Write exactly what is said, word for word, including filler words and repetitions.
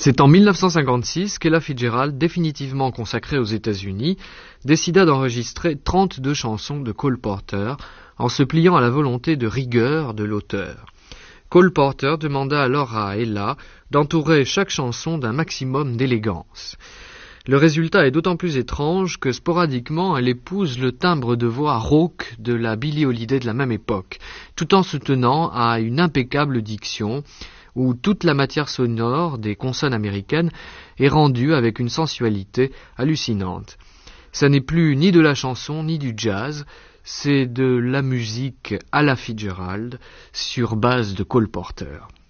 C'est en mille neuf cent cinquante-six qu'Ella Fitzgerald, définitivement consacrée aux États-Unis, décida d'enregistrer trente-deux chansons de Cole Porter en se pliant à la volonté de rigueur de l'auteur. Cole Porter demanda alors à Ella d'entourer chaque chanson d'un maximum d'élégance. Le résultat est d'autant plus étrange que sporadiquement elle épouse le timbre de voix rauque de la Billie Holiday de la même époque, tout en se tenant à une impeccable diction, où toute la matière sonore des consonnes américaines est rendue avec une sensualité hallucinante. Ça n'est plus ni de la chanson ni du jazz, c'est de la musique à la Fitzgerald sur base de Cole Porter.